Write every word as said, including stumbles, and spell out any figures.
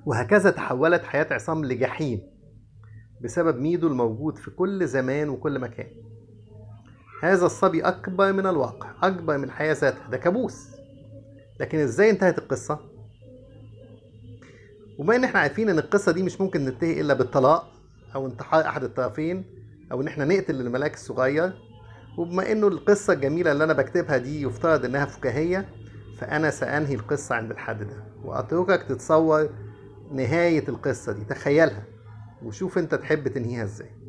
وهكذا تحولت حياة عصام لجحيم بسبب ميدو الموجود في كل زمان وكل مكان. هذا الصبي أكبر من الواقع، أكبر من الحياة ذاتها، ده كابوس. لكن إزاي انتهت القصة؟ وبما إن إحنا عارفين إن القصة دي مش ممكن ننتهي إلا بالطلاق أو انتحار أحد الطرفين، أو إن إحنا نقتل الملاك الصغير، وبما إنه القصة الجميلة اللي أنا بكتبها دي يفترض إنها فكاهية، فأنا سأنهي القصة عند الحد ده، وأتركك تتصور نهاية القصة دي، تخيلها وشوف أنت تحب تنهيها إزاي.